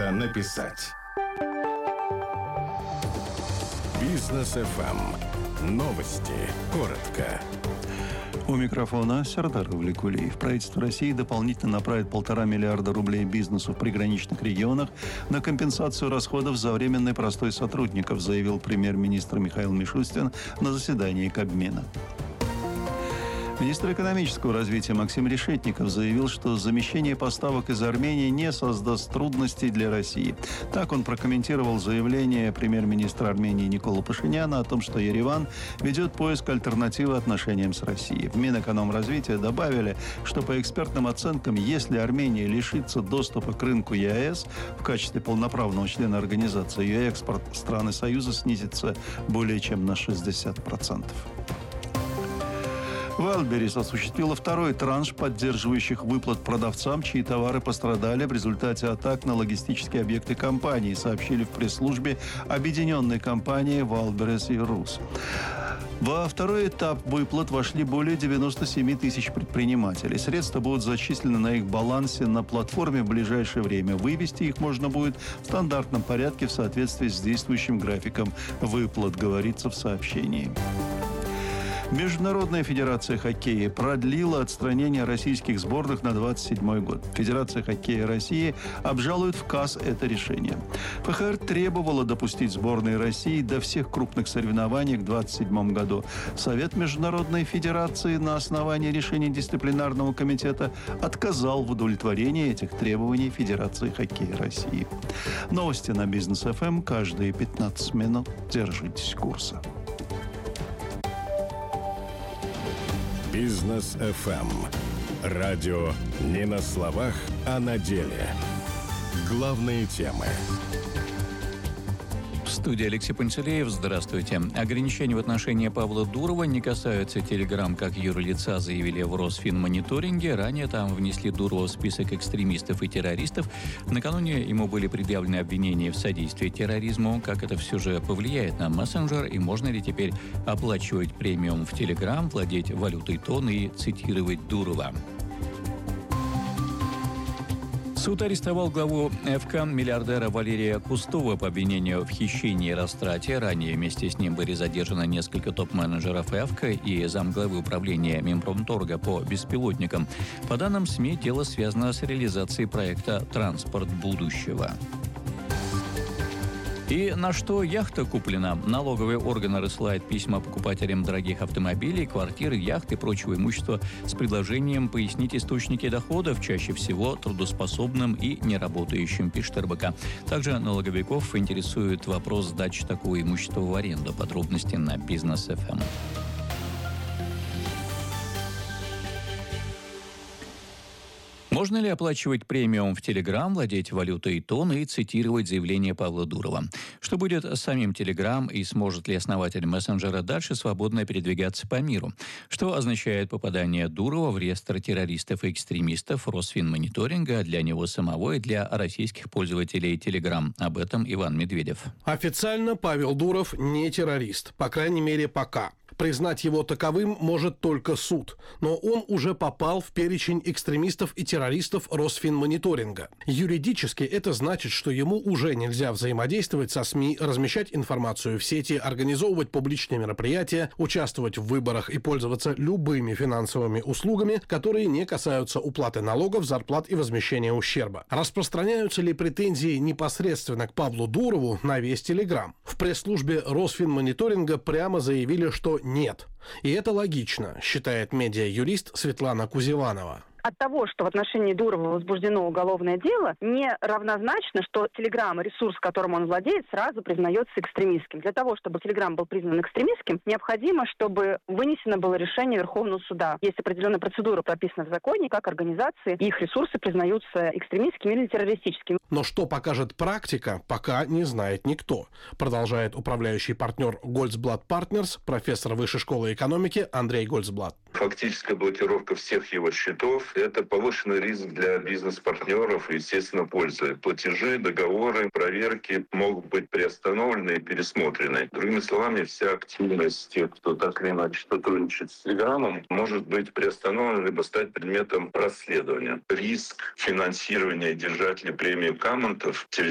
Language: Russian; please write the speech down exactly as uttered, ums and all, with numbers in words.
это написать. Бизнес эф эм. Новости. Коротко. У микрофона Сардар Увлекулиев. Правительство России дополнительно направит полтора миллиарда рублей бизнесу в приграничных регионах на компенсацию расходов за временный простой сотрудников, заявил премьер-министр Михаил Мишустин на заседании Кабмина. Министр экономического развития Максим Решетников заявил, что замещение поставок из Армении не создаст трудностей для России. Так он прокомментировал заявление премьер-министра Армении Николы Пашиняна о том, что Ереван ведет поиск альтернативы отношениям с Россией. В Минэкономразвития добавили, что по экспертным оценкам, если Армения лишится доступа к рынку ЕАЭС в качестве полноправного члена организации, ее экспорт страны Союза снизится более чем на шестьдесят процентов. Вайлдберрис осуществила второй транш поддерживающих выплат продавцам, чьи товары пострадали в результате атак на логистические объекты компании, сообщили в пресс-службе объединенной компании Вайлдберрис и Рус. Во второй этап выплат вошли более девяносто семь тысяч предпринимателей. Средства будут зачислены на их балансе на платформе в ближайшее время. Вывести их можно будет в стандартном порядке в соответствии с действующим графиком выплат, говорится в сообщении. Международная федерация хоккея продлила отстранение российских сборных на двадцать седьмой год. Федерация хоккея России обжалует в КАС это решение. ФХР требовала допустить сборные России до всех крупных соревнований в двадцать седьмом году. Совет Международной федерации на основании решения дисциплинарного комитета отказал в удовлетворении этих требований Федерации хоккея России. Новости на Бизнес эф эм каждые пятнадцать минут. Держитесь курса. Бизнес эф эм. Радио не на словах, а на деле. Главные темы. В студии Алексей Пантелеев. Здравствуйте. Ограничения в отношении Павла Дурова не касаются Телеграм как юрлица, заявили в Росфинмониторинге. Ранее там внесли Дурова в список экстремистов и террористов. Накануне ему были предъявлены обвинения в содействии терроризму. Как это все же повлияет на мессенджер и можно ли теперь оплачивать премиум в Телеграм, владеть валютой тон и цитировать Дурова? Суд арестовал главу ФК миллиардера Валерия Кустова по обвинению в хищении и растрате. Ранее вместе с ним были задержаны несколько топ-менеджеров ФК и замглавы управления Минпромторга по беспилотникам. По данным СМИ, дело связано с реализацией проекта «Транспорт будущего». И на что яхта куплена? Налоговые органы рассылают письма покупателям дорогих автомобилей, квартир, яхт и прочего имущества с предложением пояснить источники доходов, чаще всего трудоспособным и неработающим, пишет эр бэ ка. Также налоговиков интересует вопрос сдачи такого имущества в аренду. Подробности на Бизнес эф эм. Можно ли оплачивать премиум в Телеграм, владеть валютой тон и цитировать заявление Павла Дурова? Что будет с самим Телеграм и сможет ли основатель мессенджера дальше свободно передвигаться по миру? Что означает попадание Дурова в реестр террористов и экстремистов Росфинмониторинга для него самого и для российских пользователей Телеграм? Об этом Иван Медведев. Официально Павел Дуров не террорист, по крайней мере пока. Признать его таковым может только суд, но он уже попал в перечень экстремистов и террористов Росфинмониторинга. Юридически это значит, что ему уже нельзя взаимодействовать со СМИ, размещать информацию в сети, организовывать публичные мероприятия, участвовать в выборах и пользоваться любыми финансовыми услугами, которые не касаются уплаты налогов, зарплат и возмещения ущерба. Распространяются ли претензии непосредственно к Павлу Дурову на весь Телеграм? В пресс-службе Росфинмониторинга прямо заявили, что нет. И это логично, считает медиа-юрист Светлана Кузеванова. От того, что в отношении Дурова возбуждено уголовное дело, не равнозначно, что Телеграм, ресурс, которым он владеет, сразу признается экстремистским. Для того, чтобы Телеграм был признан экстремистским, необходимо, чтобы вынесено было решение Верховного суда. Есть определенная процедура, прописана в законе, как организации, их ресурсы признаются экстремистскими или террористическими. Но что покажет практика, пока не знает никто, продолжает управляющий партнер Гольцблат Партнерс, профессор Высшей школы экономики Андрей Гольцблат. Фактическая блокировка всех его счетов – это повышенный риск для бизнес-партнеров и, естественно, пользы. Платежи, договоры, проверки могут быть приостановлены и пересмотрены. Другими словами, вся активность тех, кто так или иначе сотрудничает с Телеграмом, может быть приостановлена либо стать предметом расследования. Риск финансирования держателей премии Камонтов через